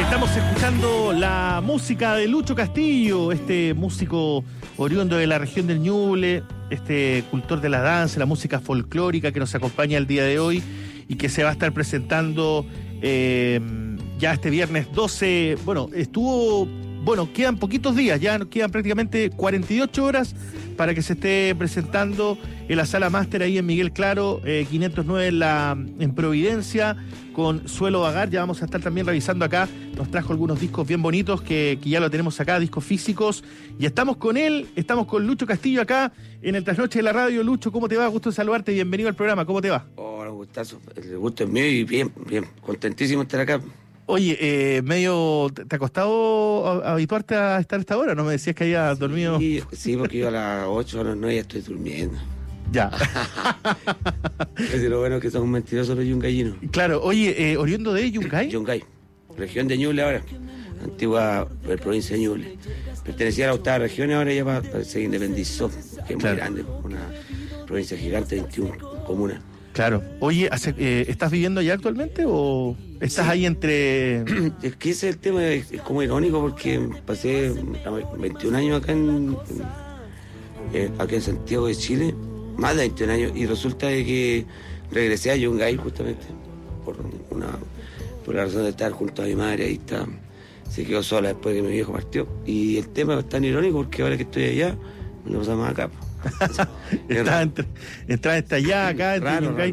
Estamos escuchando la música de Lucho Castillo, este músico oriundo de la región del Ñuble, este cultor de la danza, la música folclórica que nos acompaña el día de hoy y que se va a estar presentando ya este viernes 12. Quedan poquitos días, ya quedan prácticamente 48 horas para que se esté presentando en la Sala Máster ahí en Miguel Claro, 509 en Providencia, con Suelo Vagar. Ya vamos a estar también revisando acá, nos trajo algunos discos bien bonitos que ya lo tenemos acá, discos físicos, y estamos con él, estamos con Lucho Castillo acá en el Trasnoche de la Radio. Lucho, ¿cómo te va? Gusto en saludarte, bienvenido al programa, ¿cómo te va? Hola, gustazo, el gusto es mío y bien, contentísimo de estar acá. Oye, ¿te ha costado habituarte a estar a esta hora? ¿No me decías que habías dormido? Sí, porque yo a las 8 o a las 9 ya estoy durmiendo. Ya. Es lo bueno que son mentirosos los yungayinos. Claro, oye, ¿oriundo de Yungay? Yungay, región de Ñuble ahora, antigua provincia de Ñuble. Pertenecía a la octava región y ahora ya se independizó, que es muy grande, una provincia gigante, 21 comunas. Claro. Oye, ¿estás viviendo allá actualmente o estás ahí entre...? Es que ese es el tema, es como irónico porque pasé 21 años acá en Santiago de Chile, más de 21 años, y resulta de que regresé a Yungay justamente por la razón de estar junto a mi madre. Ahí está, se quedó sola después de que mi viejo partió, y el tema es tan irónico porque ahora que estoy allá me lo pasamos acá. Entraste allá, acá, en Yungay.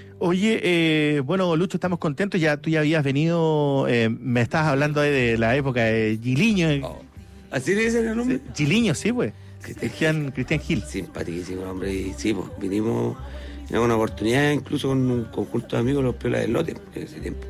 Oye, Lucho, estamos contentos. Tú ya habías venido, me estabas hablando de la época de Giliño. ¿Así le dicen el nombre? Giliño, sí, pues. Cristian Gil. Simpaticísimo hombre, y sí, pues vinimos en una oportunidad, incluso con un conjunto de amigos, los Piolas del Lote, en ese tiempo.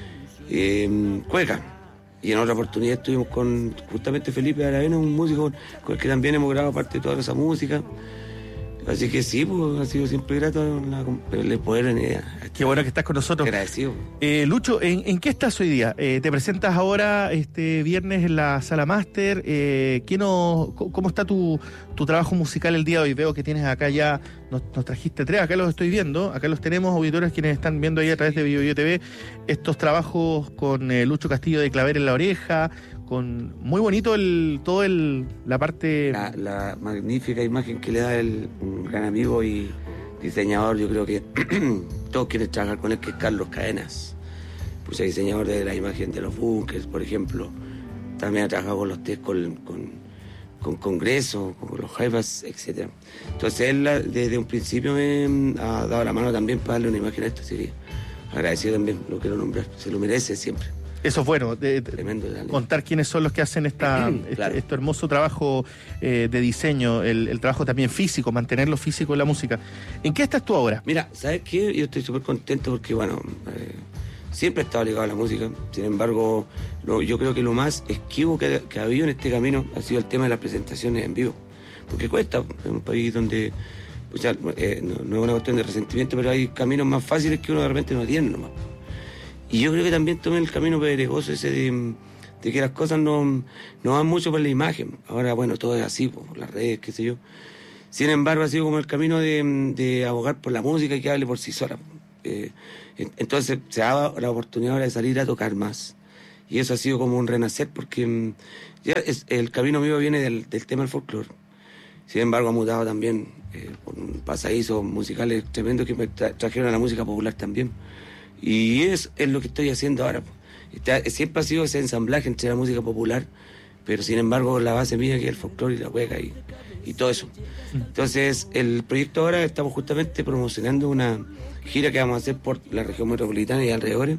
Cueca. Y en otra oportunidad estuvimos con justamente Felipe Aravena, un músico con el que también hemos grabado parte de toda esa música. Así que sí, pues ha sido siempre grato el poder venir. Qué bueno que estás con nosotros. Agradecido. Lucho, ¿en qué estás hoy día? Te presentas ahora este viernes en la Sala Máster. ¿Cómo está tu trabajo musical el día de hoy? Veo que tienes acá ya, nos trajiste 3, acá los estoy viendo, acá los tenemos, auditores quienes están viendo ahí a través de Bio TV, estos trabajos con Lucho Castillo de Claver en la Oreja, con muy bonito la parte... La magnífica imagen que le da un gran amigo y diseñador, yo creo que todos quieren trabajar con él, que es Carlos Cadenas. Pues es diseñador de la imagen de los bunkers, por ejemplo. También ha trabajado con los test, con Congreso, con los Jaivas, etc. Entonces él desde un principio me ha dado la mano también para darle una imagen a esto, así que agradecido también, lo quiero nombrar, se lo merece siempre. Eso es bueno, tremendo, contar quiénes son los que hacen claro. Este hermoso trabajo de diseño, el trabajo también físico, mantenerlo físico en la música. ¿En qué estás tú ahora? Mira, ¿sabes qué? Yo estoy súper contento porque, siempre he estado ligado a la música. Sin embargo, yo creo que lo más esquivo que ha habido en este camino ha sido el tema de las presentaciones en vivo. Porque cuesta, en un país donde, no es una cuestión de resentimiento, pero hay caminos más fáciles que uno de repente no tiene nomás. Y yo creo que también tomé el camino pedregoso ese de que las cosas no van mucho por la imagen. Ahora, todo es así, por las redes, qué sé yo. Sin embargo, ha sido como el camino de abogar por la música y que hable por sí sola. Entonces se ha dado la oportunidad ahora de salir a tocar más. Y eso ha sido como un renacer porque el camino mío viene del tema del folclore. Sin embargo, ha mutado también por un pasadizo musicales tremendos que me trajeron a la música popular también. Y es lo que estoy haciendo ahora. Siempre ha sido ese ensamblaje entre la música popular, pero sin embargo la base mía que es el folclore y la cueca y todo eso. Entonces el proyecto ahora estamos justamente promocionando una gira que vamos a hacer por la región metropolitana y alrededores,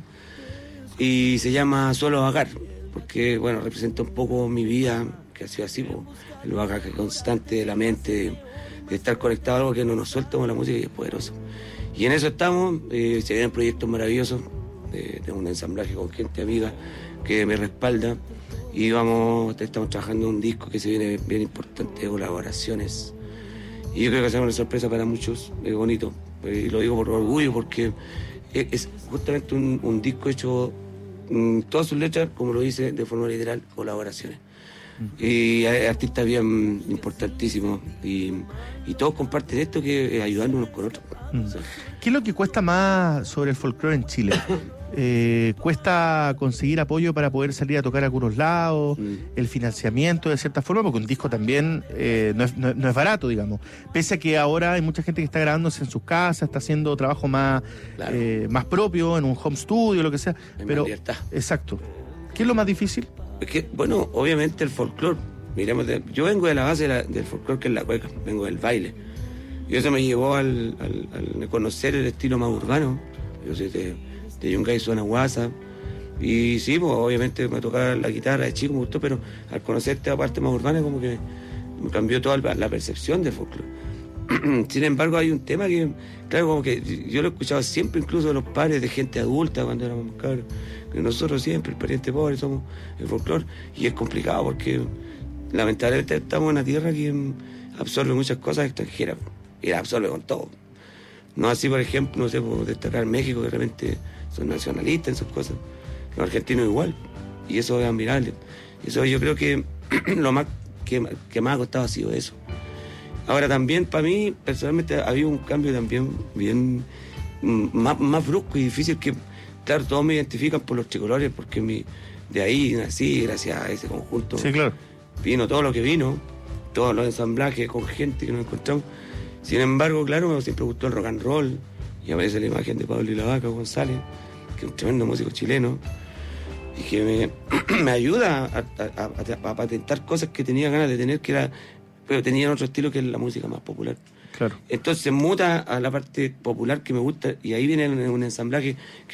y se llama Suelo Vagar, porque representa un poco mi vida, que ha sido así, el bagaje constante de la mente, de estar conectado a algo que no nos suelta como la música y es poderoso. Y en eso estamos, se vienen proyectos maravillosos, de un ensamblaje con gente amiga que me respalda, y estamos trabajando en un disco que se viene bien importante de colaboraciones. Y yo creo que será una sorpresa para muchos, es bonito, y lo digo por orgullo porque es justamente un disco hecho, todas sus letras, como lo dice de forma literal, colaboraciones. Y hay artistas bien importantísimos y todos comparten esto, que ayudarnos unos con otros. ¿Qué es lo que cuesta más sobre el folclore en Chile? cuesta conseguir apoyo para poder salir a tocar a algunos lados, el financiamiento de cierta forma, porque un disco también no es barato, digamos. Pese a que ahora hay mucha gente que está grabándose en sus casas, está haciendo trabajo más, Claro. Más propio, en un home studio, lo que sea. Hay Pero, más libertad. exacto. ¿Qué es lo más difícil? Es que, bueno, obviamente el folclore. Miremos, yo vengo de la base del folclore, que es la cueca, vengo del baile. Y eso me llevó al conocer el estilo más urbano. Yo soy de Yungay, zona Guasa. Y sí, pues obviamente me tocaba la guitarra de chico, me gustó, pero al conocer esta parte más urbana como que me cambió toda la percepción del folclore. Sin embargo, hay un tema que, claro, como que yo lo he escuchado siempre, incluso de los padres de gente adulta cuando éramos más cabros, que nosotros siempre, el pariente pobre, somos el folclore. Y es complicado porque lamentablemente estamos en una tierra que absorbe muchas cosas extranjeras y la absorbe con todo. No así, por ejemplo, no sé, por destacar México, que realmente son nacionalistas en sus cosas. Los argentinos igual, y eso es admirable. Eso yo creo que lo más que más ha costado ha sido eso. Ahora también, para mí, personalmente, había un cambio también bien más brusco y difícil que, claro, todos me identifican por los tricolores, porque de ahí nací, gracias a ese conjunto. Sí, claro. Vino todo lo que vino, todos los ensamblajes con gente que nos encontramos. Sin embargo, claro, siempre gustó el rock and roll, y aparece la imagen de Pablo y la Vaca González, que es un tremendo músico chileno, y que me ayuda a patentar cosas que tenía ganas de tener, pero tenían otro estilo que es la música más popular. Claro. Entonces muta a la parte popular que me gusta, y ahí viene un ensamblaje que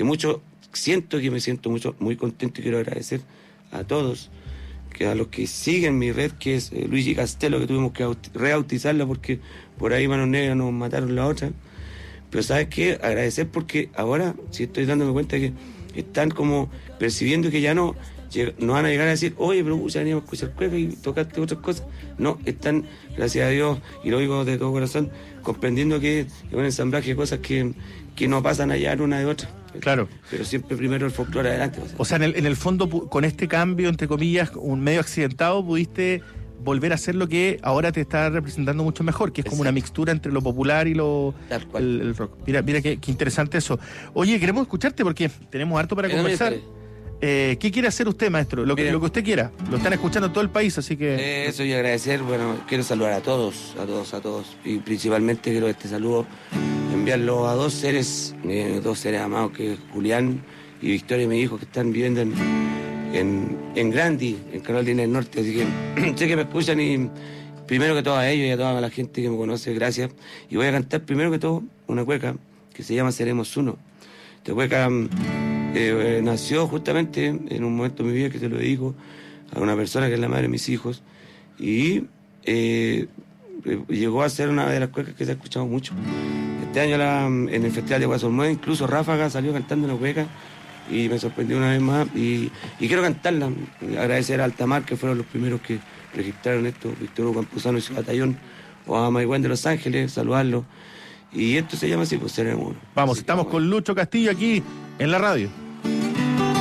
me siento muy contento, y quiero agradecer a todos, que a los que siguen mi red, que es Luigi Castelo, que tuvimos que rebautizarla porque por ahí Manos Negras nos mataron la otra. Pero ¿sabes qué? Agradecer porque ahora sí estoy dándome cuenta que están como percibiendo que ya no van a llegar a decir, oye, pero ya veníamos a escuchar cueca y tocaste otras cosas. No, están, gracias a Dios, y lo digo de todo corazón, comprendiendo que es un ensamblaje de cosas que no pasan allá en una de otra. Claro. Pero siempre primero el folclore adelante. O sea, en el fondo, con este cambio, entre comillas, un medio accidentado, pudiste volver a hacer lo que ahora te está representando mucho mejor, que es como una mixtura entre lo popular y Tal cual. el rock. Mira qué interesante eso. Oye, queremos escucharte porque tenemos harto para conversar. ¿Qué quiere hacer usted, maestro? Lo que usted quiera. Lo están escuchando en todo el país, así que... Eso, y agradecer, bueno, quiero saludar a todos. Y principalmente quiero este saludo enviarlo a dos seres amados, que es Julián y Victoria, mi hijo, que están viviendo en Grandi, en Carolina del Norte. Así que sé que me escuchan, y primero que todo a ellos y a toda la gente que me conoce, gracias. Y voy a cantar primero que todo una cueca que se llama Seremos Uno. Esta cueca nació justamente en un momento de mi vida que se lo dedico a una persona que es la madre de mis hijos, y llegó a ser una de las cuecas que se ha escuchado mucho. Este año en el Festival de Guasolmueve, incluso Ráfaga salió cantando una cueca y me sorprendió una vez más, y quiero cantarla. Agradecer a Altamar, que fueron los primeros que registraron esto, Víctor Hugo Campuzano y su batallón, o a Maigüen de Los Ángeles, saludarlo. Y esto se llama así, pues Seremos Uno. Vamos, así estamos con Lucho Castillo aquí en la radio.